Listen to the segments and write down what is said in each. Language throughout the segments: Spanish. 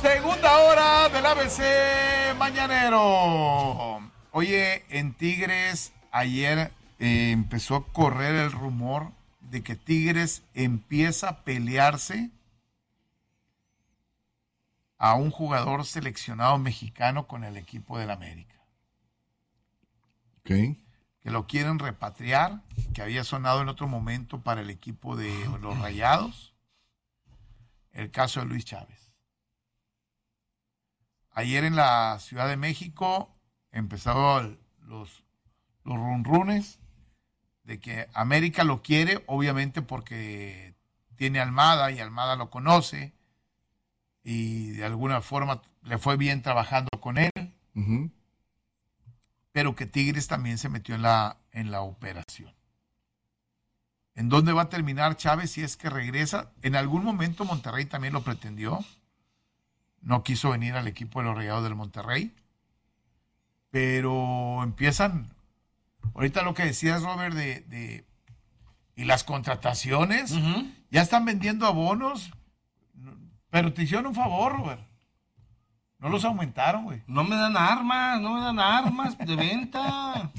Segunda hora del ABC Mañanero. Oye, en Tigres ayer empezó a correr el rumor de que Tigres empieza a pelearse a un jugador seleccionado mexicano con el equipo del América. Okay. Que lo quieren repatriar, que había sonado en otro momento para el equipo de los Rayados. El caso de Luis Chávez. Ayer en la Ciudad de México empezaron los runrunes de que América lo quiere, obviamente porque tiene a Almada y Almada lo conoce y de alguna forma le fue bien trabajando con él, pero que Tigres también se metió en la operación. ¿En dónde va a terminar Chávez si es que regresa? En algún momento Monterrey también lo pretendió. No quiso venir al equipo de los Rayados del Monterrey. Pero empiezan, ahorita lo que decías, Robert, y las contrataciones, ya están vendiendo abonos, pero te hicieron un favor, Robert. No los aumentaron, güey. No me dan armas de venta.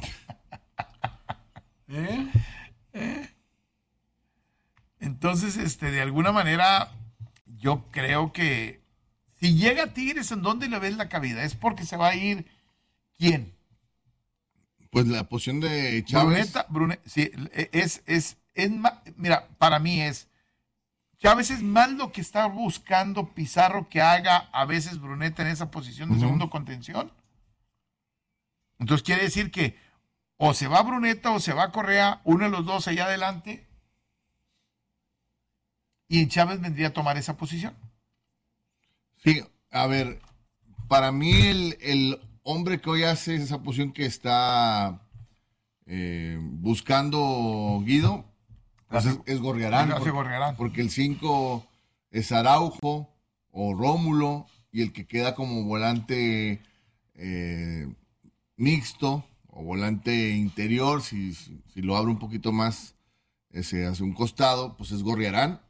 Entonces, de alguna manera, yo creo que si llega a Tigres, ¿en dónde le ves la cabida? ¿Es porque se va a ir quién? Pues la posición de Chávez. Sí, mira, para mí Chávez es más lo que está buscando Pizarro que haga a veces Bruneta en esa posición de segundo contención. Entonces quiere decir que o se va Bruneta o se va Correa, uno de los dos allá adelante, y Chávez vendría a tomar esa posición. Sí, a ver, para mí el hombre que hoy hace esa posición que está buscando Guido, pues es Gorriarán. Porque el 5 es Araujo o Rómulo, y el que queda como volante mixto o volante interior, si lo abre un poquito más hacia un costado, pues es Gorriarán.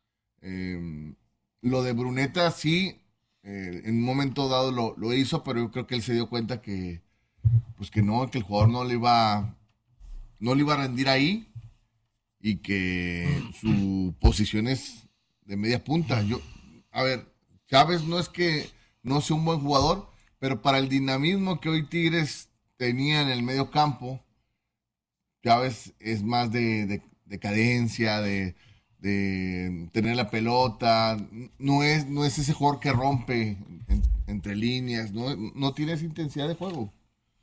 Lo de Bruneta sí, en un momento dado lo hizo, pero yo creo que él se dio cuenta que el jugador no le iba a rendir ahí y que su posición es de media punta. Chávez no es que no sea un buen jugador, pero para el dinamismo que hoy Tigres tenía en el medio campo, Chávez es más de cadencia, de tener la pelota, no es ese jugador que rompe entre líneas, no tiene esa intensidad de juego.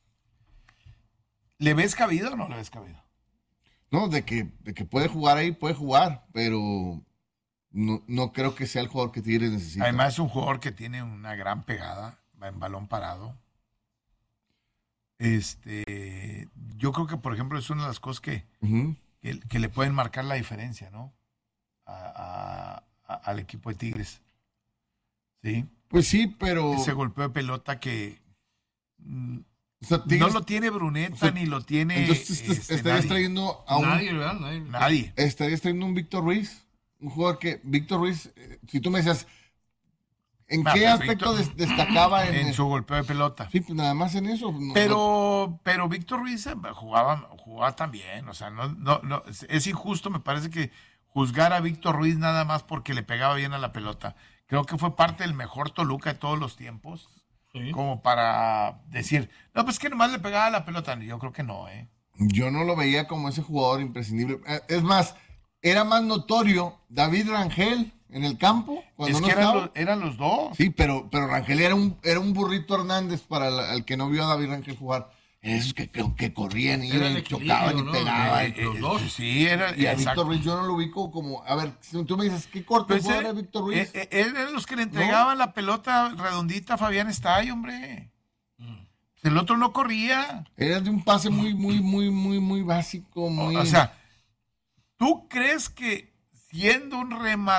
¿Le ves cabida o no le ves cabida? No, de que puede jugar ahí, puede jugar, pero no creo que sea el jugador que Tigres necesita. Además es un jugador que tiene una gran pegada, va en balón parado. Yo creo que, por ejemplo, es una de las cosas que le pueden marcar la diferencia, ¿no? Al equipo de Tigres. ¿Sí? Pues sí, pero ese golpeo de pelota que Tigres, no lo tiene Bruneta, ni lo tiene. Entonces estarías trayendo a nadie. Estarías trayendo un Víctor Ruiz, un jugador que Víctor Ruiz, si tú me decías ¿en qué aspecto destacaba en su golpeo de pelota? Sí, pues nada más en eso. Pero Víctor Ruiz jugaba también, o sea, no es injusto, me parece, que juzgar a Víctor Ruiz nada más porque le pegaba bien a la pelota. Creo que fue parte del mejor Toluca de todos los tiempos, como para decir, no, pues que nomás le pegaba a la pelota. Yo creo que no, Yo no lo veía como ese jugador imprescindible. Es más, era más notorio David Rangel en el campo. Cuando eran los dos. Sí, pero Rangel era un burrito Hernández para el que no vio a David Rangel jugar. Esos que corrían y chocaban y pegaban. Los dos. Sí, era. Y a Víctor Ruiz yo no lo ubico como. A ver, si tú me dices, ¿qué corto era Víctor Ruiz? Eran los que le entregaban la pelota redondita a Fabián Estay, hombre. El otro no corría. Era de un pase muy básico. O sea, ¿tú crees que siendo un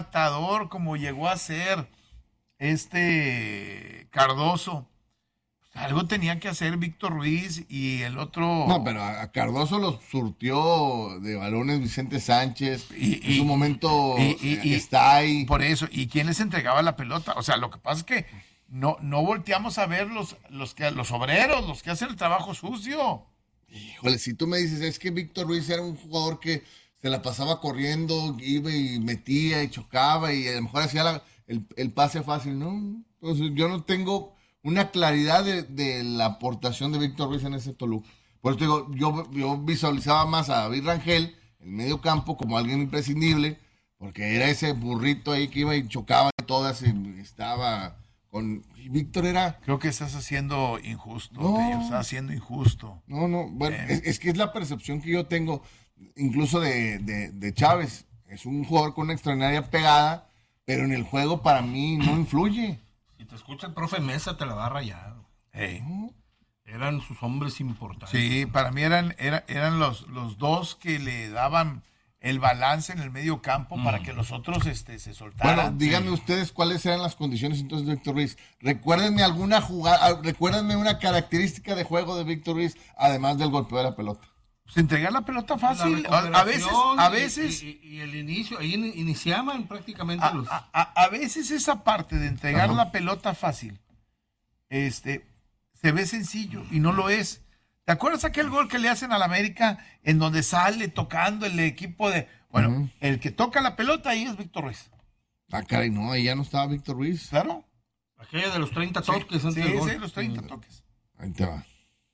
rematador como llegó a ser Cardoso, Algo tenía que hacer Víctor Ruiz y el otro... No, pero a Cardoso lo surtió de balones Vicente Sánchez. En su momento está ahí. Por eso, ¿y quién les entregaba la pelota? O sea, lo que pasa es que no volteamos a ver los obreros, los que hacen el trabajo sucio. Híjole, si tú me dices, es que Víctor Ruiz era un jugador que se la pasaba corriendo, iba y metía y chocaba y a lo mejor hacía el pase fácil, ¿no? Entonces yo no tengo una claridad de la aportación de Víctor Ruiz en ese Toluca. Por eso digo, yo visualizaba más a David Rangel en medio campo como alguien imprescindible, porque era ese burrito ahí que iba y chocaba y todas y estaba con... Y Víctor era... Creo que estás haciendo injusto, No. Tello, estás haciendo injusto. No, bueno, es que es la percepción que yo tengo, incluso de Chávez. Es un jugador con una extraordinaria pegada, pero en el juego para mí no influye. Si te escucha el profe Mesa, te la va a rayar. Hey. Eran sus hombres importantes. Sí, para mí eran los dos que le daban el balance en el medio campo para que los otros se soltaran. Bueno, díganme ustedes cuáles eran las condiciones entonces de Víctor Ruiz. Recuérdenme alguna jugada, recuérdenme una característica de juego de Víctor Ruiz, además del golpeo de la pelota. Pues entregar la pelota fácil. La A recuperación veces. Y el inicio, ahí iniciaban prácticamente los... A veces esa parte de entregar la pelota fácil, se ve sencillo y no lo es. ¿Te acuerdas aquel gol que le hacen al América en donde sale tocando el equipo de... Bueno, el que toca la pelota ahí es Víctor Ruiz. Ah, caray, no, ahí ya no estaba Víctor Ruiz. Claro. Aquella de los 30 toques antes del gol. Sí, los 30 toques. Ahí te va.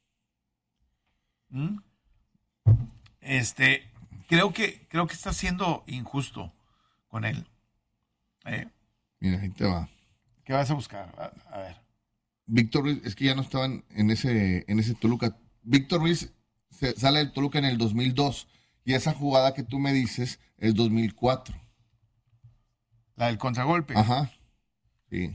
Creo que está siendo injusto con él. Mira, ahí te va. ¿Qué vas a buscar? A ver. Víctor Ruiz, es que ya no estaban en ese Toluca. Víctor Ruiz sale del Toluca en el 2002 y esa jugada que tú me dices es 2004. La del contragolpe. Ajá. Sí.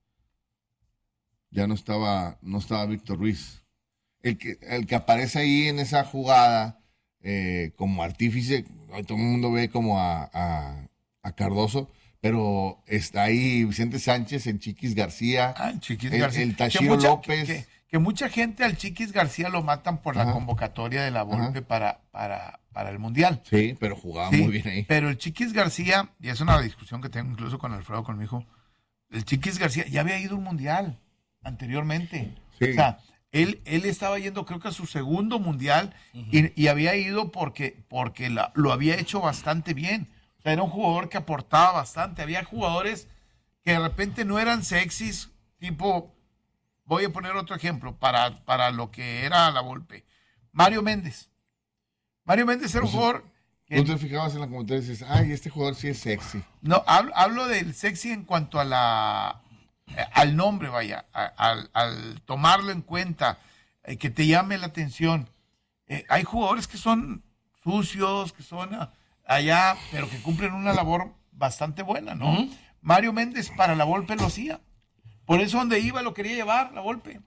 Ya no estaba Víctor Ruiz. El que aparece ahí en esa jugada como artífice, todo el mundo ve como a Cardoso, pero está ahí Vicente Sánchez, el Chiquis García, el Chiquis García. el Tachiro López. Que mucha gente al Chiquis García lo matan por la convocatoria de la Volpe para el Mundial. Sí, pero jugaba muy bien ahí. Pero el Chiquis García, y es una discusión que tengo incluso con Alfredo, con mi hijo, el Chiquis García ya había ido a un Mundial anteriormente. Sí. O sea, él estaba yendo creo que a su segundo Mundial y había ido porque lo había hecho bastante bien. O sea, era un jugador que aportaba bastante. Había jugadores que de repente no eran sexys, tipo... Voy a poner otro ejemplo para lo que era la Volpe. Mario Méndez. Mario Méndez era un jugador... Tú te fijabas en la comentario y dices, ay, este jugador sí es sexy. No, hablo del sexy en cuanto a al nombre, vaya, al tomarlo en cuenta, que te llame la atención. Hay jugadores que son sucios, que son allá, pero que cumplen una labor bastante buena, ¿no? Mario Méndez para la Volpe lo hacía. Por eso donde iba lo quería llevar, la Volpe.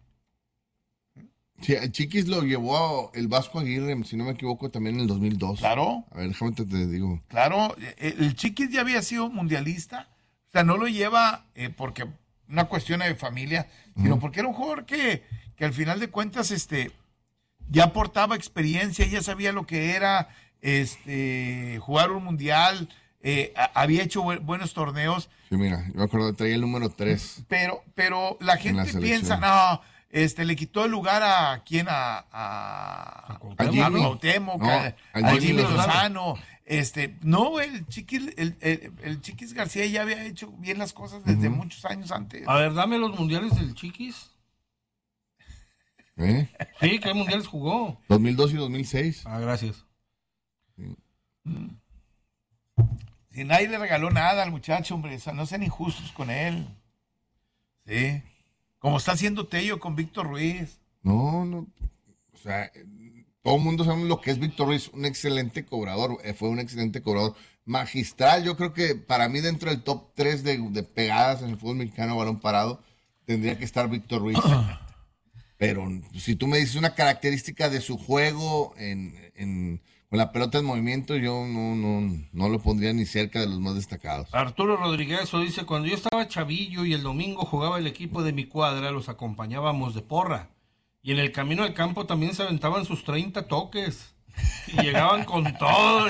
Sí, el Chiquis lo llevó el Vasco Aguirre, si no me equivoco, también en el 2002. Claro. A ver, déjame te digo. Claro, el Chiquis ya había sido mundialista. O sea, no lo lleva porque una cuestión de familia, sino porque era un jugador que al final de cuentas ya aportaba experiencia, ya sabía lo que era jugar un mundial, había hecho buenos torneos. Sí, mira, yo me acuerdo, traía el número 3. Pero la gente piensa, no, le quitó el lugar a quién, a Cuauhtémoc, a Jimmy Lozano. No, el Chiquis García ya había hecho bien las cosas desde muchos años antes. A ver, dame los mundiales del Chiquis. Sí, ¿qué mundiales jugó? 2002 y 2006. Ah, gracias. Sí. Si nadie le regaló nada al muchacho, hombre, o sea, no sean injustos con él. Sí. Como está haciendo Tello con Víctor Ruiz. No. O sea, todo el mundo sabe lo que es Víctor Ruiz, un excelente cobrador. Fue un excelente cobrador. Magistral, yo creo que para mí dentro del top 3 de pegadas en el fútbol mexicano, balón parado, tendría que estar Víctor Ruiz. Pero si tú me dices una característica de su juego con la pelota en movimiento, yo no lo pondría ni cerca de los más destacados. Arturo Rodríguez dice, cuando yo estaba chavillo y el domingo jugaba el equipo de mi cuadra, los acompañábamos de porra. Y en el camino al campo también se aventaban sus 30 toques. Y llegaban con todo.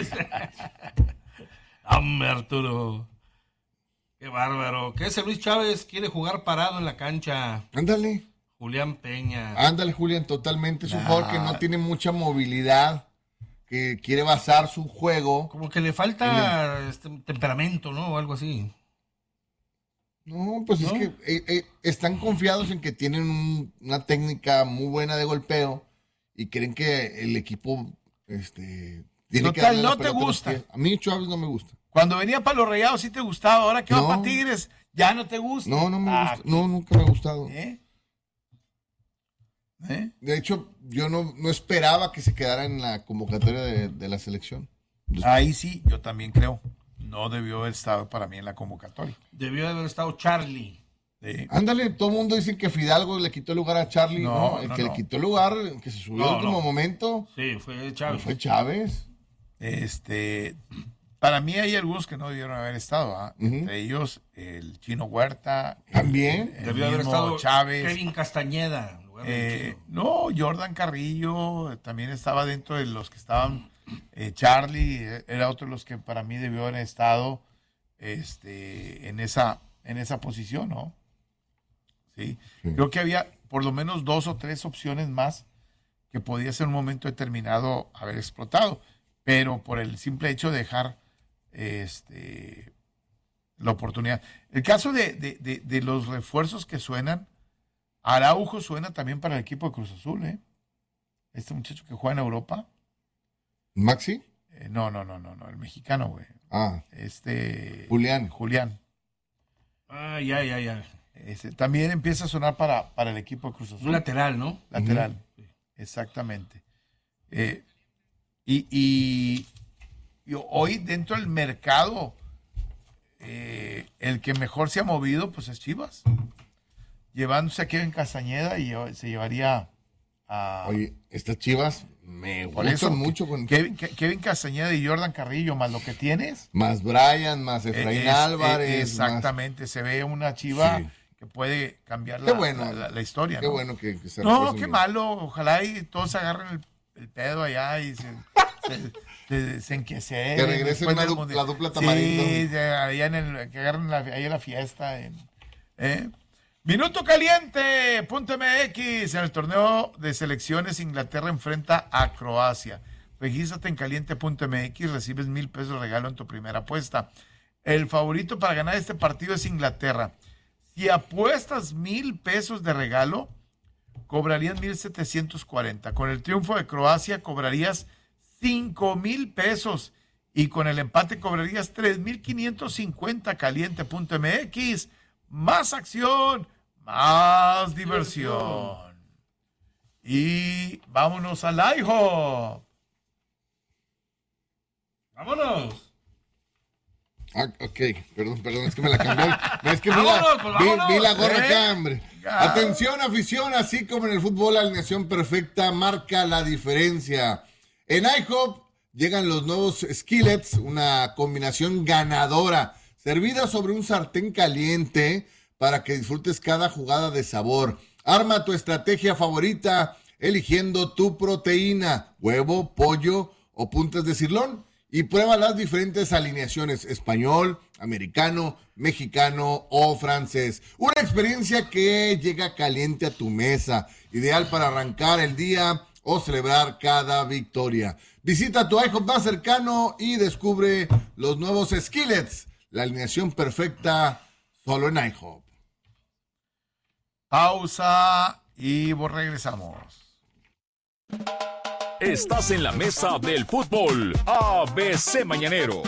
Hombre, Arturo. Qué bárbaro. ¿Qué ese Luis Chávez quiere jugar parado en la cancha? Ándale. Julián Peña. Ándale, Julián, totalmente. Es un jugador que no tiene mucha movilidad, que quiere basar su juego. Como que le falta temperamento, ¿no? O algo así. No, pues ¿No? es que están confiados en que tienen una técnica muy buena de golpeo y creen que el equipo tiene que darle la no te pelota a los gusta. pies. A mí Chávez no me gusta. Cuando venía para los Rayados sí te gustaba, ahora que va No. para Tigres, ya no te gusta. No me gusta. No, nunca me ha gustado. ¿Eh? De hecho, yo no esperaba que se quedara en la convocatoria de la selección. Ahí sí, yo también creo. No debió haber estado para mí en la convocatoria. Debió de haber estado Charlie. Sí. Ándale, todo el mundo dice que Fidalgo le quitó el lugar a Charlie. No, El no, que no. le quitó el lugar, el que se subió al último momento, Sí, fue Chávez. fue Chávez. Para mí hay algunos que no debieron haber estado. ¿Ah? Ujú. Entre ellos, el Chino Huerta. También. El Debió haber mismo estado Chávez. Kevin Castañeda. En lugar del Chino. No, Jordan Carrillo también estaba dentro de los que estaban. Charlie era otro de los que para mí debió haber estado en esa posición, ¿no? Sí. Sí. Creo que había por lo menos 2 o 3 opciones más que podía ser en un momento determinado haber explotado, pero por el simple hecho de dejar la oportunidad. El caso de los refuerzos que suenan, Araujo suena también para el equipo de Cruz Azul, ¿eh? Este muchacho que juega en Europa. ¿Maxi? No, el mexicano, güey. Ah, Julián. Ah, ya. También empieza a sonar para el equipo de Cruz Azul. Un lateral, ¿no? Lateral, exactamente. Y hoy dentro del mercado, el que mejor se ha movido, pues es Chivas. Llevándose a Kevin Castañeda y se llevaría a... oye, estas Chivas me Por gustan eso, mucho. Kevin Castañeda y Jordan Carrillo, más lo que tienes. Más Brian, más Efraín Álvarez. Exactamente, se ve una Chiva Sí. que puede cambiar Qué bueno. la historia. Qué ¿no? bueno que se No, refuercen qué bien. malo. Ojalá y todos agarren el pedo allá y se enquecen. Que regrese después una del dupla- mundial. la dupla Tamarindo. Sí, que agarren ahí en la fiesta. Minuto caliente, .mx. En el torneo de selecciones, Inglaterra enfrenta a Croacia. Regístrate en caliente.mx, recibes $1,000 de regalo en tu primera apuesta. El favorito para ganar este partido es Inglaterra. Si apuestas $1,000 de regalo, cobrarías 1,740. Con el triunfo de Croacia cobrarías $5,000 y con el empate cobrarías 3,550. Caliente.mx. Más acción, más diversión. Y vámonos al IHOP. ¡Vámonos! Ah, ok, perdón, es que me la cambió. Es que Vámonos, pues, vámonos. vi la gorra acá, hombre. Venga. Atención, afición, así como en el fútbol, la alineación perfecta marca la diferencia. En IHOP llegan los nuevos skillets, una combinación ganadora, servida sobre un sartén caliente para que disfrutes cada jugada de sabor. Arma tu estrategia favorita eligiendo tu proteína, huevo, pollo o puntas de cirlón. Y prueba las diferentes alineaciones, español, americano, mexicano o francés. Una experiencia que llega caliente a tu mesa, ideal para arrancar el día o celebrar cada victoria. Visita tu IHOP más cercano y descubre los nuevos skillets, la alineación perfecta solo en IHOP. Pausa y regresamos. Estás en la mesa del fútbol ABC Mañanero.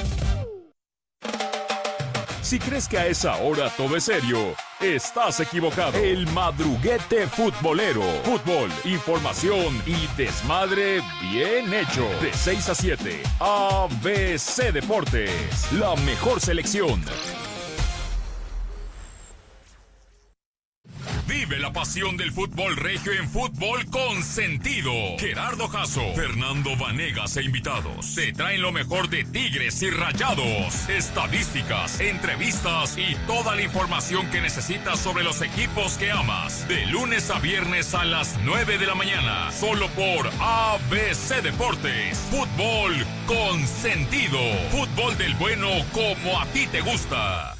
Si crees que a esa hora todo es serio, estás equivocado. El madruguete futbolero. Fútbol, información y desmadre bien hecho. De 6 a 7, ABC Deportes. La mejor selección. Vive la pasión del fútbol regio en Fútbol con Sentido. Gerardo Jasso, Fernando Vanegas e invitados te traen lo mejor de Tigres y Rayados. Estadísticas, entrevistas y toda la información que necesitas sobre los equipos que amas. De lunes a viernes a las 9 de la mañana. Solo por ABC Deportes. Fútbol con Sentido. Fútbol del bueno como a ti te gusta.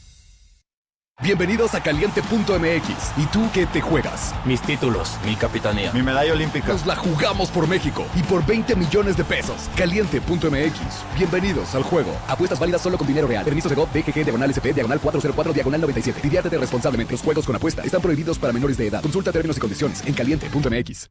Bienvenidos a Caliente.mx. ¿Y tú qué te juegas? Mis títulos, mi capitanía, mi medalla olímpica. Nos la jugamos por México y por 20 millones de pesos. Caliente.mx. Bienvenidos al juego. Apuestas válidas solo con dinero real. Permiso de GOV, BGG, /SP, /404, /97. Diviértete responsablemente. Los juegos con apuesta están prohibidos para menores de edad. Consulta términos y condiciones en Caliente.mx.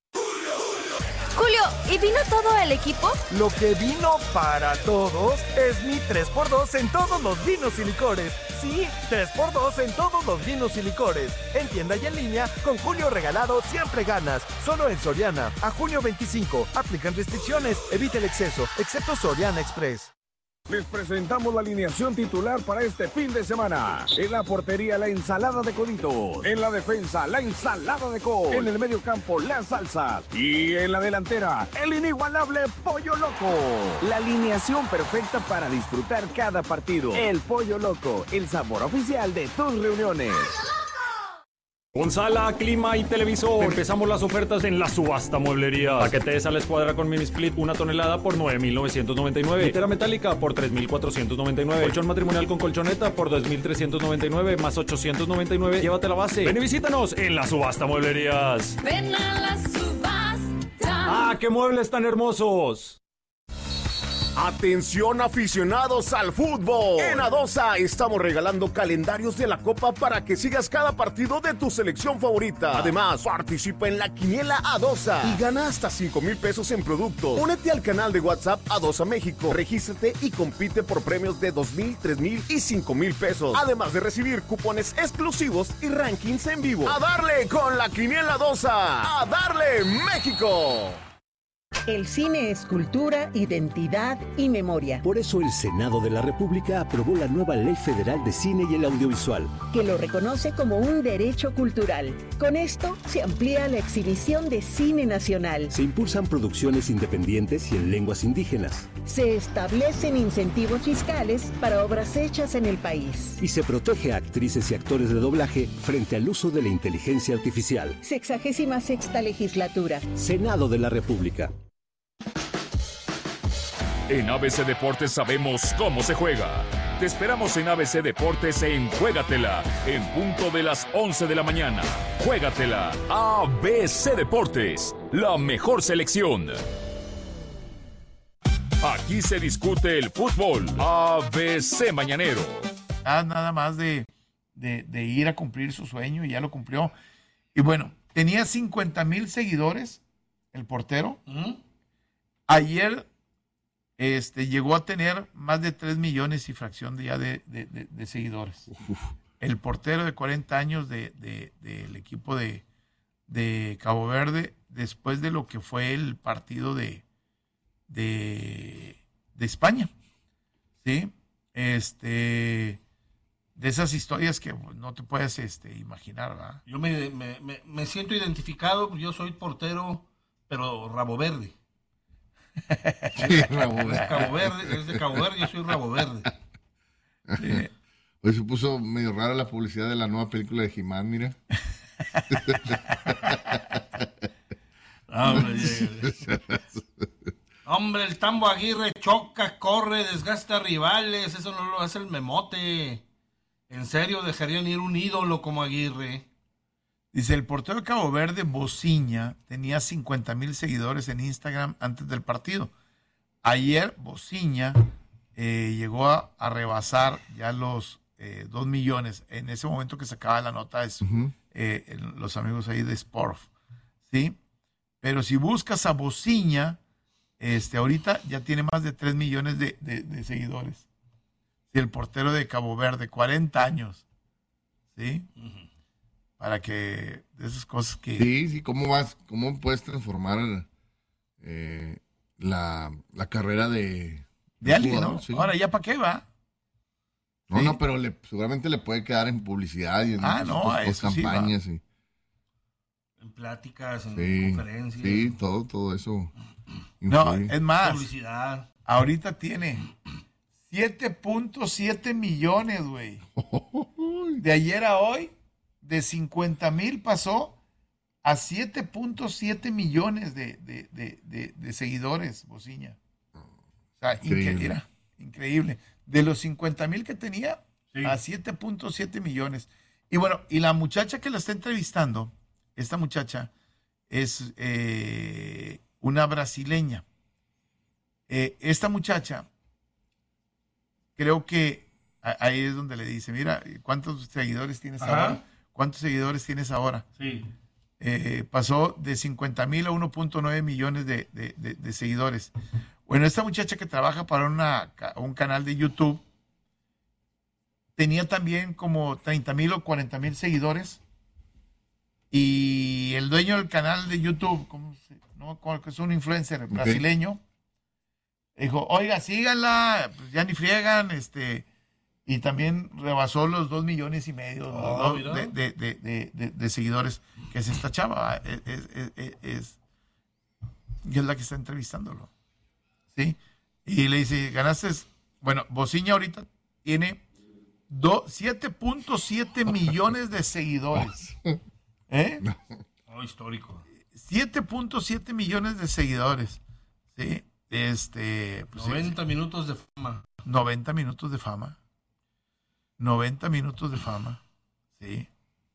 Julio, ¿y vino todo el equipo? Lo que vino para todos es mi 3x2 en todos los vinos y licores. Sí, 3x2 en todos los vinos y licores. En tienda y en línea, con Julio regalado siempre ganas. Solo en Soriana. A junio 25. Aplican restricciones. Evita el exceso, excepto Soriana Express. Les presentamos la alineación titular para este fin de semana. En la portería, la ensalada de coditos. En la defensa, la ensalada de col. En el medio campo, la salsa. Y en la delantera, el inigualable Pollo Loco. La alineación perfecta para disfrutar cada partido. El Pollo Loco, el sabor oficial de tus reuniones. Con sala, clima y televisor. Empezamos las ofertas en la subasta mueblería. Paquete de sala escuadra con mini split 1 tonelada por 9,999. Litera metálica por 3,499. Colchón matrimonial con colchoneta por 2,399 más 899. Llévate la base. Ven y visítanos en la subasta mueblerías. Ven a la subasta. ¡Ah, qué muebles tan hermosos! Atención aficionados al fútbol. En Adosa estamos regalando calendarios de la Copa para que sigas cada partido de tu selección favorita. Además, participa en la quiniela Adosa y gana hasta 5,000 pesos en productos. Únete al canal de WhatsApp Adosa México. Regístrate y compite por premios de 2,000, 3,000 y 5,000 pesos. Además de recibir cupones exclusivos y rankings en vivo. ¡A darle con la quiniela Adosa! ¡A darle México! El cine es cultura, identidad y memoria. Por eso el Senado de la República aprobó la nueva Ley Federal de Cine y el Audiovisual, que lo reconoce como un derecho cultural. Con esto se amplía la exhibición de cine nacional. Se impulsan producciones independientes y en lenguas indígenas. Se establecen incentivos fiscales para obras hechas en el país. Y se protege a actrices y actores de doblaje frente al uso de la inteligencia artificial. 66ª legislatura. Senado de la República. En ABC Deportes sabemos cómo se juega. Te esperamos en ABC Deportes en Juégatela, en punto de las 11 de la mañana. Juégatela, ABC Deportes, la mejor selección. Aquí se discute el fútbol. ABC Mañanero. Nada más de ir a cumplir su sueño y ya lo cumplió. Y bueno, tenía 50,000 seguidores el portero. Ayer llegó a tener más de 3 millones y fracción de seguidores. El portero de 40 años del equipo de Cabo Verde, después de lo que fue el partido de España. ¿Sí? De esas historias que no te puedes imaginar, ¿verdad? Yo me siento identificado, yo soy portero, pero rabo verde. Sí, Rabo Verde. Es de Cabo Verde, yo soy Rabo Verde. Sí. Hoy se puso medio rara la publicidad de la nueva película de He-Man, mira. Hombre, el Tambo Aguirre choca, corre, desgasta rivales, eso no lo hace el memote. ¿En serio dejarían ir un ídolo como Aguirre? Dice, el portero de Cabo Verde, Bociña, tenía 50,000 seguidores en Instagram antes del partido. Ayer, Bociña llegó a rebasar ya los 2 millones. En ese momento que se acaba la nota, es los amigos ahí de Sport. ¿Sí? Pero si buscas a Bociña, ahorita ya tiene más de 3 millones de seguidores. Sí, el portero de Cabo Verde, 40 años. ¿Sí? Para que de esas cosas que... Sí, ¿cómo puedes transformar la carrera de alguien, jugador, ¿no? sí. Ahora, ¿ya para qué va? No, ¿sí? no, pero seguramente le puede quedar en publicidad y en eso sí, campañas. va. En pláticas, en conferencias. Sí, todo eso. No, influye. es más. Publicidad. Ahorita tiene 7.7 millones, güey. De ayer a hoy, de 50,000 pasó a 7.7 millones de seguidores, Bociña. O sea, increíble. De los 50,000 que tenía, a 7.7 millones. Y bueno, y la muchacha que la está entrevistando, esta muchacha es una brasileña. Esta muchacha, creo que ahí es donde le dice, mira, ¿cuántos seguidores tienes ahora? ¿Cuántos seguidores tienes ahora? Sí. Pasó de 50,000 a 1.9 millones de seguidores. Bueno, esta muchacha que trabaja para un canal de YouTube tenía también como 30,000 o 40,000 seguidores. Y el dueño del canal de YouTube, que es un influencer brasileño, dijo, oiga, síganla, pues ya ni friegan, y también rebasó los 2,5 millones de seguidores, que es esta chava, y es la que está entrevistándolo, ¿sí? Y le dice, ganaste, bueno, Bociña ahorita tiene 7.7 millones de seguidores. Histórico. 7.7 millones de seguidores, ¿sí? Pues 90 minutos de fama. 90 minutos de fama. 90 minutos de fama, ¿sí?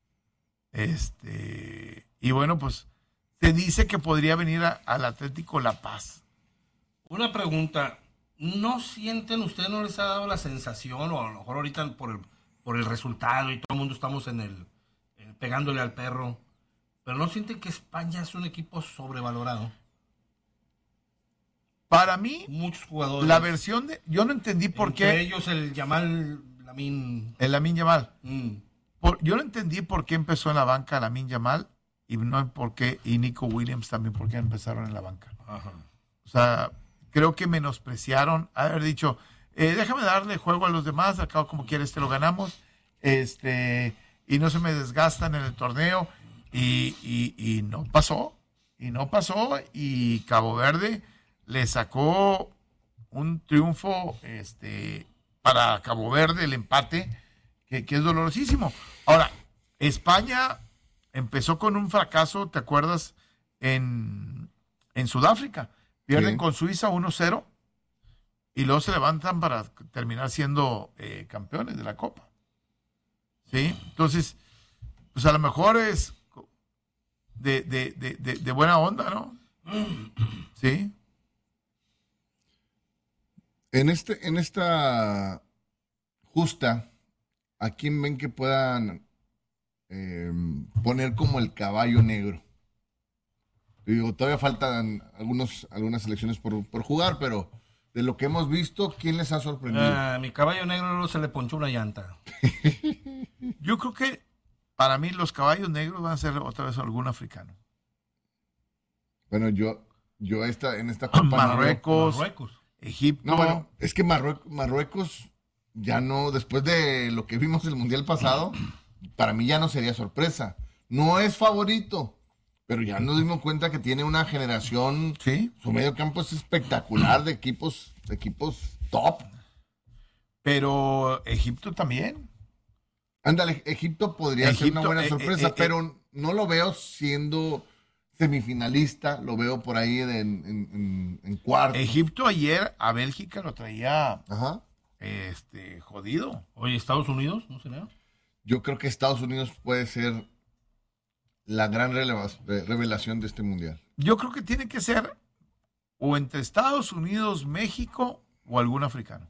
Y bueno, pues se dice que podría venir al Atlético La Paz. Una pregunta, ¿no sienten ustedes, no les ha dado la sensación, o a lo mejor ahorita por el resultado y todo el mundo estamos pegándole al perro, pero no sienten que España es un equipo sobrevalorado? Para mí, muchos jugadores. La versión yo no entendí por qué. Entre ellos el Lamine Yamal. Yo no entendí por qué empezó en la banca Lamine Yamal y no por qué, y Nico Williams también, por qué empezaron en la banca. Ajá. O sea, creo que menospreciaron, haber dicho, déjame darle juego a los demás, al cabo como quieres te lo ganamos, y no se me desgastan en el torneo, y no pasó, y Cabo Verde le sacó un triunfo para Cabo Verde, el empate, que es dolorosísimo. Ahora, España empezó con un fracaso, ¿te acuerdas? En Sudáfrica. Pierden con Suiza 1-0 y luego se levantan para terminar siendo campeones de la Copa. ¿Sí? Entonces, pues a lo mejor es de buena onda, ¿no? Sí. En esta justa, ¿a quién ven que puedan poner como el caballo negro? Digo, todavía faltan algunas selecciones por jugar, pero de lo que hemos visto, ¿quién les ha sorprendido? Mi caballo negro se le ponchó una llanta. Yo creo que para mí los caballos negros van a ser otra vez algún africano. Bueno, yo en esta Copa Marruecos. Egipto. No, bueno, es que Marruecos ya no, después de lo que vimos el Mundial pasado, para mí ya no sería sorpresa. No es favorito, pero ya nos dimos cuenta que tiene una generación, ¿sí? Su medio campo es espectacular de equipos top. Pero Egipto también. Ándale, Egipto podría ser una buena sorpresa, pero no lo veo siendo semifinalista, lo veo por ahí en cuarto. Egipto ayer a Bélgica lo traía jodido. Oye, ¿Estados Unidos? ¿No será? Yo creo que Estados Unidos puede ser la gran revelación de este mundial. Yo creo que tiene que ser o entre Estados Unidos, México o algún africano.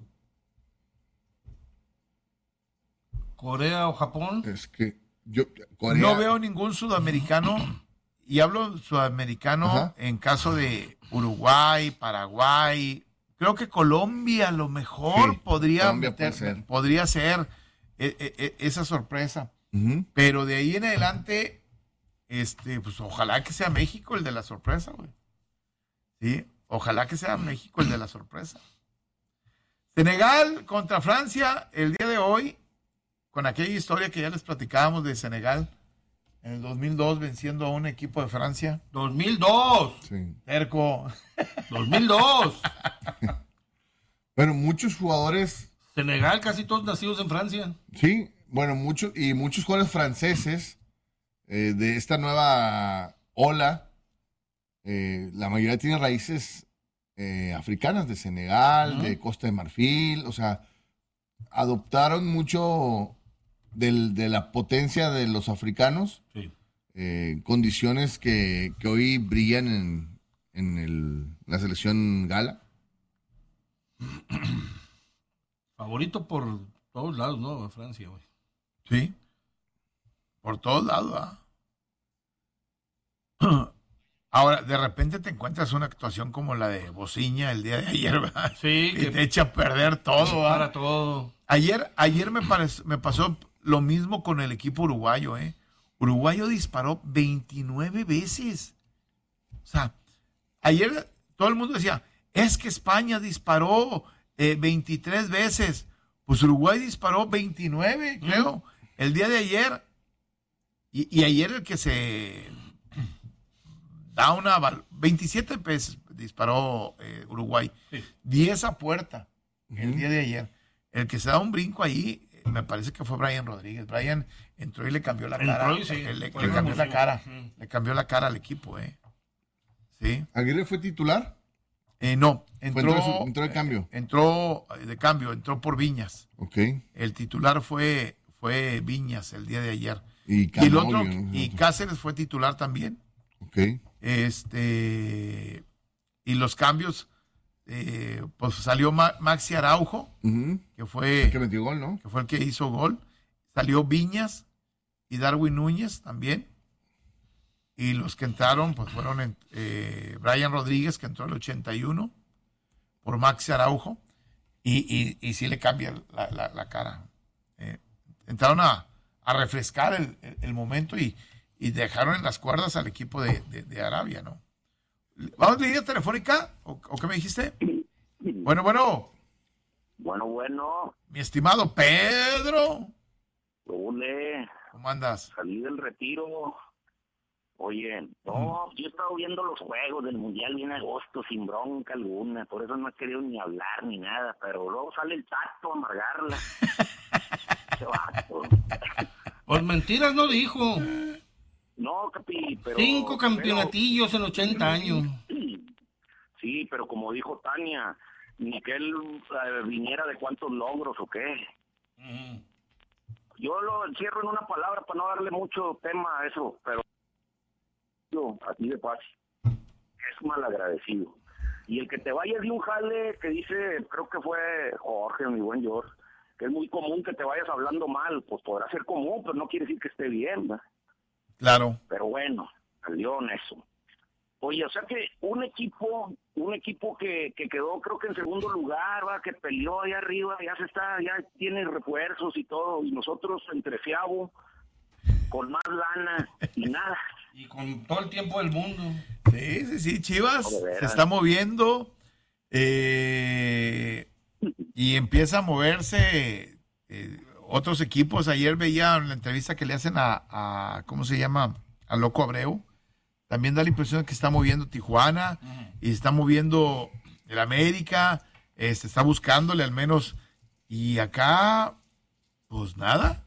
¿Corea o Japón? Es que no veo ningún sudamericano, y hablo sudamericano en caso de Uruguay, Paraguay. Creo que Colombia a lo mejor podría ser esa sorpresa. Pero de ahí en adelante, pues ojalá que sea México el de la sorpresa, güey. Sí, ojalá que sea México el de la sorpresa. Senegal contra Francia el día de hoy, con aquella historia que ya les platicábamos de Senegal, en el 2002 venciendo a un equipo de Francia. 2002. Sí. Terco. 2002. Bueno, muchos jugadores. Senegal, casi todos nacidos en Francia. Sí, bueno, muchos jugadores franceses de esta nueva ola, la mayoría tiene raíces africanas, de Senegal, de Costa de Marfil, o sea, adoptaron mucho de la potencia de los africanos, condiciones que hoy brillan en la selección gala. Favorito por todos lados, ¿no? Francia, güey. Sí. Por todos lados, Ahora, de repente te encuentras una actuación como la de Bociña el día de ayer, ¿verdad? Sí. Que te echa a perder todo, ¿verdad? Para todo. Ayer me pasó lo mismo con el equipo uruguayo, ¿eh? Uruguayo disparó 29 veces. O sea, ayer todo el mundo decía, es que España disparó 23 veces. Pues Uruguay disparó 29, creo, el día de ayer. Y ayer el que se da 27 veces disparó Uruguay. Sí. 10 a puerta el día de ayer. El que se da un brinco ahí, me parece que fue Brian Rodríguez. Brian entró y le cambió la cara. Le cambió la cara. Le cambió la cara al equipo, ¿Sí? ¿Aguirre fue titular? No. Entró de cambio. Entró de cambio, entró por Viñas. Ok. El titular fue Viñas el día de ayer. Y el otro, y Cáceres fue titular también. Ok. Y los cambios, pues salió Maxi Araujo, que fue el que metió gol, ¿no? Que fue el que hizo gol. Salió Viñas y Darwin Núñez también. Y los que entraron, pues fueron Brian Rodríguez, que entró el 81, por Maxi Araujo, y sí le cambia la cara. Entraron a refrescar el momento y dejaron en las cuerdas al equipo de Arabia, ¿no? ¿Vamos a línea telefónica? ¿O qué me dijiste? Bueno. Bueno. Mi estimado Pedro. ¿Cómo andas? Salí del retiro. Oye, no, yo he estado viendo los juegos del Mundial bien a agosto, sin bronca alguna, por eso no he querido ni hablar ni nada, pero luego sale el Tato a amargarla. Ese vato. Pues mentiras no dijo. No, Capi, pero... 5 campeonatillos en 80 años. Sí, pero como dijo Tania, ni que él viniera de cuántos logros o qué. Yo lo encierro en una palabra para no darle mucho tema a eso, pero... así de fácil, es malagradecido. Y el que te vayas de un jale que dice, creo que fue Jorge, mi buen George, que es muy común que te vayas hablando mal, pues podrá ser común, pero no quiere decir que esté bien, ¿verdad? Claro. Pero bueno, salió en eso. Oye, o sea que un equipo que quedó creo que en segundo lugar, va, que peleó ahí arriba, ya tiene refuerzos y todo, y nosotros entre fiabo, con más lana y nada. Y con todo el tiempo del mundo. Sí, Chivas se está moviendo y empieza a moverse otros equipos. Ayer veía la entrevista que le hacen a ¿cómo se llama? A Loco Abreu. También da la impresión de que está moviendo Tijuana y se está moviendo el América. Se está buscándole al menos. Y acá, pues nada.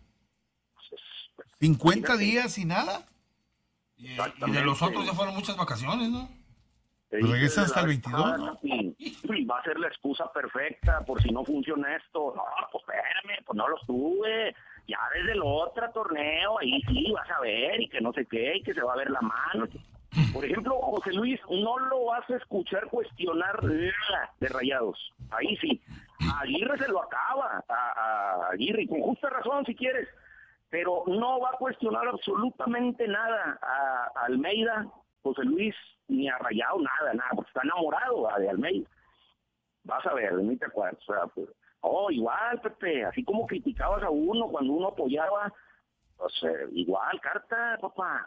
50 días y nada. Y de los otros ya fueron muchas vacaciones, ¿no? Regresan hasta el 22, ¿no? Y va a ser la excusa perfecta por si no funciona esto. No, pues espérame, pues no los tuve. Ya desde el otro torneo, ahí sí vas a ver, y que no sé qué, y que se va a ver la mano. Por ejemplo, José Luis, no lo vas a escuchar cuestionar nada de Rayados. Ahí sí. A Aguirre se lo acaba. A Aguirre, con justa razón si quieres. Pero no va a cuestionar absolutamente nada a Almeida, José Luis, ni a Rayado, nada, porque está enamorado de Almeida. Vas a ver, ni te acuerdas. O sea, pues, igual, Pepe, así como criticabas a uno cuando uno apoyaba, pues igual, carta, papá.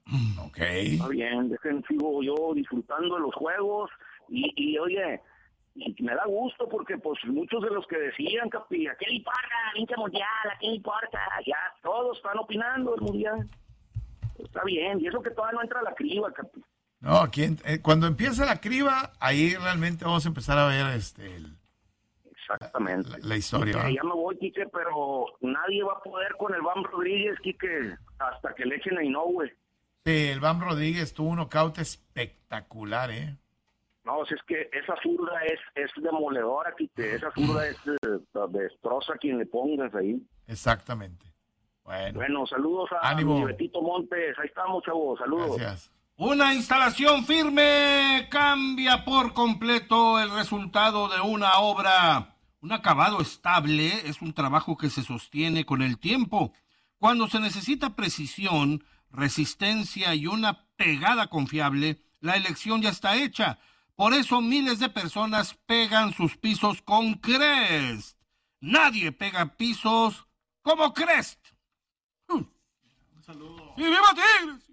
Ok. Está bien, sigo yo disfrutando de los juegos y oye, Y me da gusto porque pues muchos de los que decían, Capi, ¿a qué le importa la pinche mundial? ¿A qué le importa? Ya todos están opinando del mundial. Está bien, y eso que todavía no entra la criba, Capi. No, cuando empiece la criba, ahí realmente vamos a empezar a ver Exactamente. La historia. Quique, ya me voy, Quique, pero nadie va a poder con el Bam Rodríguez, Quique, hasta que le echen a Inoue. Sí, el Bam Rodríguez tuvo un knockout espectacular, ¿eh? No, si es que esa zurda es demoledora, Quique. Esa zurda destroza a quien le pongas ahí. Exactamente. Bueno, saludos a mi Betito Montes. Ahí estamos, chavos. Saludos. Gracias. Una instalación firme cambia por completo el resultado de una obra. Un acabado estable es un trabajo que se sostiene con el tiempo. Cuando se necesita precisión, resistencia y una pegada confiable, la elección ya está hecha. Por eso miles de personas pegan sus pisos con Crest. Nadie pega pisos como Crest. Un saludo. ¡Y viva Tigres!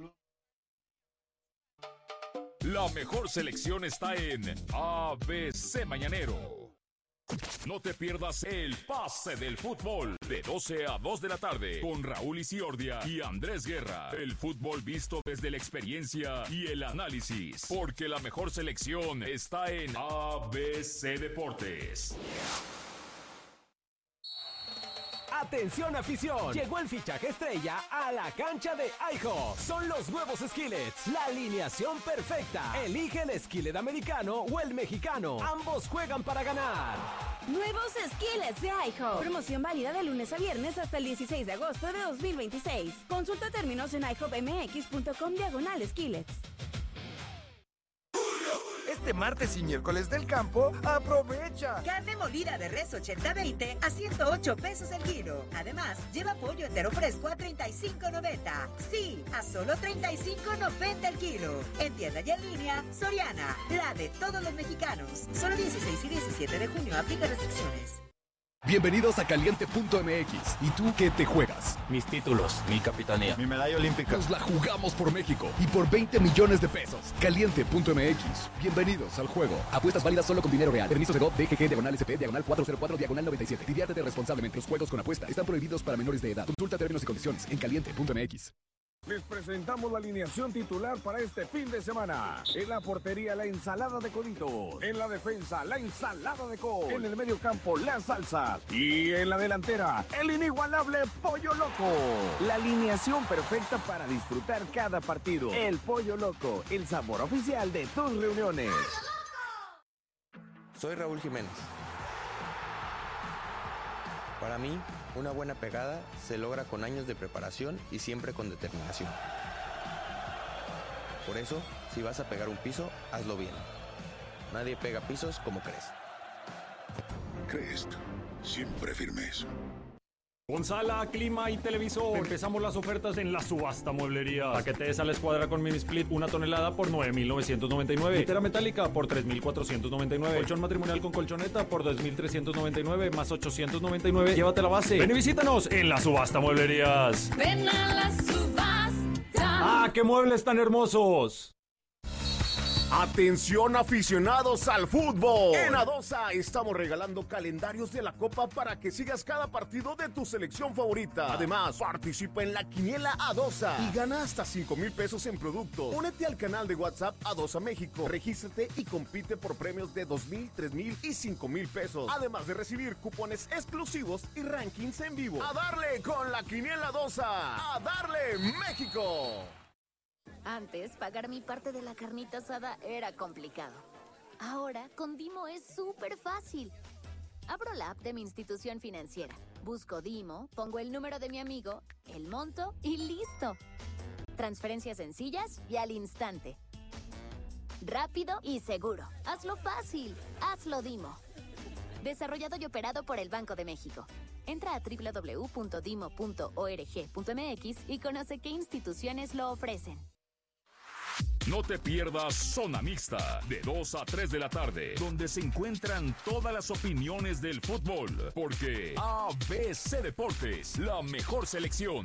La mejor selección está en ABC Mañanero. No te pierdas el pase del fútbol de 12 a 2 de la tarde con Raúl Isiordia y Andrés Guerra. El fútbol visto desde la experiencia y el análisis, porque la mejor selección está en ABC Deportes. Atención afición, llegó el fichaje estrella a la cancha de IHOP. Son los nuevos skillets, la alineación perfecta. Elige el skillet americano o el mexicano. Ambos juegan para ganar. Nuevos skillets de IHOP. Promoción válida de lunes a viernes hasta el 16 de agosto de 2026. Consulta términos en ihopmx.com/skillets. Este martes y miércoles del campo, aprovecha. Carne molida de res 80-20 a 108 pesos el kilo. Además, lleva pollo entero fresco a 35.90. Sí, a solo 35.90 el kilo. En tienda y en línea, Soriana, la de todos los mexicanos. Solo 16 y 17 de junio aplica restricciones. Bienvenidos a Caliente.mx. ¿Y tú qué te juegas? Mis títulos, mi capitanía, mi medalla olímpica. Nos la jugamos por México y por 20 millones de pesos. Caliente.mx. Bienvenidos al juego. Apuestas válidas solo con dinero real. Permiso Segov, DGG, /SP, /404, /97. Diviértete responsablemente. Los juegos con apuesta están prohibidos para menores de edad. Consulta términos y condiciones en Caliente.mx. Les presentamos la alineación titular para este fin de semana. En la portería, la ensalada de coditos. En la defensa, la ensalada de col. En el medio campo, las salsas. Y en la delantera, el inigualable Pollo Loco. La alineación perfecta para disfrutar cada partido. El Pollo Loco, el sabor oficial de tus reuniones. Soy Raúl Jiménez. Para mí, una buena pegada se logra con años de preparación y siempre con determinación. Por eso, si vas a pegar un piso, hazlo bien. Nadie pega pisos como Crest. Crest, siempre firmes. Con sala, clima y televisor. Empezamos las ofertas en la subasta mueblería. Paquetes a la escuadra con mini split 1 tonelada por 9,999. Litera metálica por 3,499. Colchón matrimonial con colchoneta por 2,399 más 899. Llévate la base. Ven y visítanos en la subasta mueblerías. Ven a la subasta. ¡Ah, qué muebles tan hermosos! Atención aficionados al fútbol. En Adosa estamos regalando calendarios de la Copa para que sigas cada partido de tu selección favorita. Además, participa en la quiniela Adosa y gana hasta 5,000 pesos en productos. Únete al canal de WhatsApp Adosa México. Regístrate y compite por premios de 2,000, 3,000 y 5,000 pesos. Además de recibir cupones exclusivos y rankings en vivo. ¡A darle con la quiniela Adosa! ¡A darle México! Antes, pagar mi parte de la carnita asada era complicado. Ahora, con Dimo es súper fácil. Abro la app de mi institución financiera, busco Dimo, pongo el número de mi amigo, el monto y ¡listo! Transferencias sencillas y al instante. Rápido y seguro. Hazlo fácil. Hazlo Dimo. Desarrollado y operado por el Banco de México. Entra a www.dimo.org.mx y conoce qué instituciones lo ofrecen. No te pierdas Zona Mixta, de 2 a 3 de la tarde, donde se encuentran todas las opiniones del fútbol, porque ABC Deportes, la mejor selección.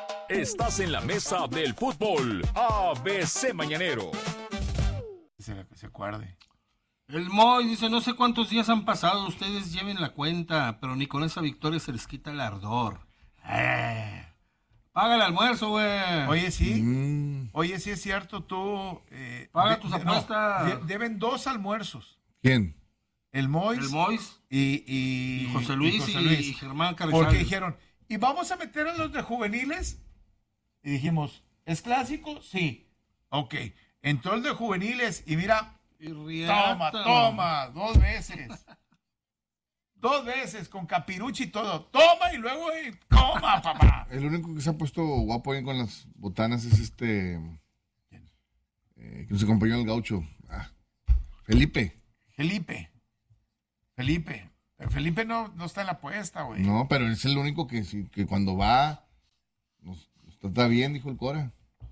Estás en la mesa del fútbol, ABC Mañanero. se acuerde. El Moy dice, no sé cuántos días han pasado, ustedes lleven la cuenta, pero ni con esa victoria se les quita el ardor. Paga el almuerzo, güey. Oye, sí. Oye, sí es cierto, tú... Paga tus apuestas. Deben 2 almuerzos. ¿Quién? El Mois y José Luis y Germán Carrizal. Porque dijeron, ¿y vamos a meter a los de juveniles? Y dijimos, ¿es clásico? Sí. Ok. Entró el de juveniles y mira... Toma, 2 veces. 2 veces, con capiruchi y todo. Toma y luego, toma, papá. El único que se ha puesto guapo ahí con las botanas es que nos acompañó en el gaucho. Felipe. Felipe no está en la apuesta, güey. No, pero es el único que cuando va nos trata bien, dijo el Cora.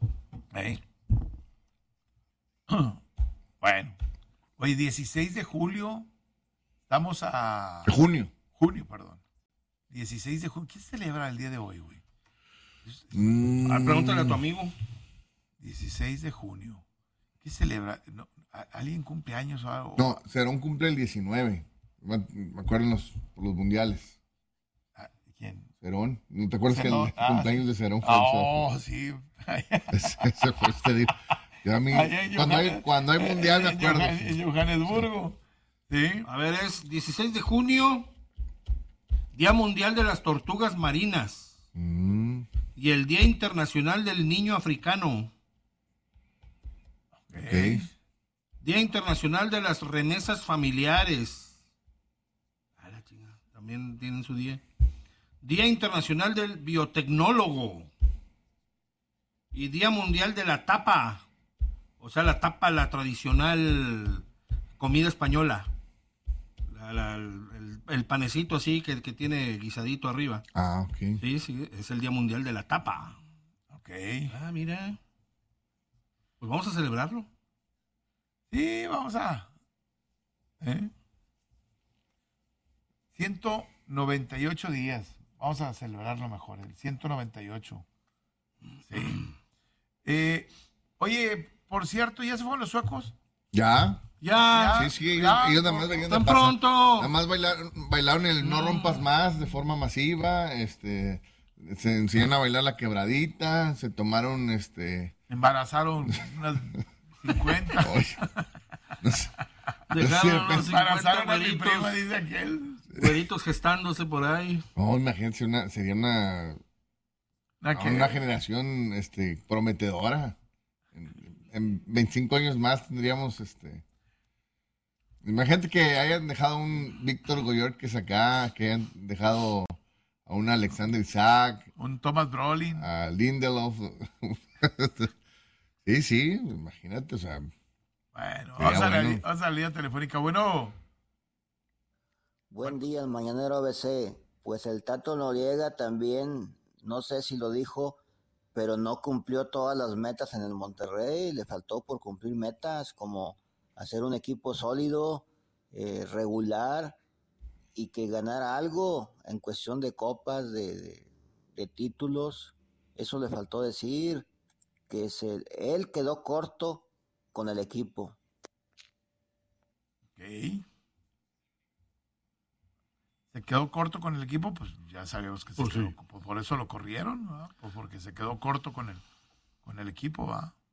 Bueno, hoy 16 de julio, estamos a... Junio, perdón. 16 de junio, ¿qué se celebra el día de hoy, güey? Pregúntale a tu amigo. 16 de junio, ¿qué celebra? No, ¿alguien cumple años o algo? No, Cerón cumple el 19, me acuerdo por los mundiales. ¿Quién? Cerón, ¿no te acuerdas que el cumpleaños de Cerón fue sí. Ese fue este día. Yo a mí, cuando hay mundial me acuerdo. En Johannesburgo. Sí. A ver, es 16 de junio, Día Mundial de las Tortugas Marinas. Y el Día Internacional del Niño Africano. Okay. Día Internacional de las Remesas Familiares. La chingada, también tienen su día. Día Internacional del Biotecnólogo. Y Día Mundial de la Tapa. O sea, la tapa, la tradicional comida española. El panecito así que tiene guisadito arriba. Ok. Sí, es el Día Mundial de la Tapa. Ok. Mira. Pues vamos a celebrarlo. Sí, vamos a... 198 días. Vamos a celebrarlo mejor, el 198. Sí. Oye, por cierto, ¿ya se fueron los suecos? ¿Ya? Sí, ellos nada más venían tan pronto. Nada más bailaron el No Rompas Más de forma masiva, se enseñaron a bailar la quebradita, se tomaron, embarazaron unas 50. Oye, no sé. Embarazaron a mi prima, dice aquel. Güeritos gestándose por ahí. No, imagínense, sería una generación prometedora. En 25 años más tendríamos imagínate que hayan dejado un Víctor Goyorques acá, que hayan dejado a un Alexander Isaac, un Thomas Brolin, a Lindelof. Sí, imagínate, o sea. Bueno, vamos a la línea telefónica. Bueno. Buen día, el Mañanero ABC. Pues el Tato Noriega también, no sé si lo dijo, pero no cumplió todas las metas en el Monterrey. Le faltó por cumplir metas como hacer un equipo sólido, regular, y que ganara algo en cuestión de copas, de títulos. Eso le faltó decir, que él quedó corto con el equipo. Ok. Se quedó corto con el equipo, pues ya sabemos que por eso lo corrieron, ¿no? Pues porque se quedó corto con el equipo, ¿va?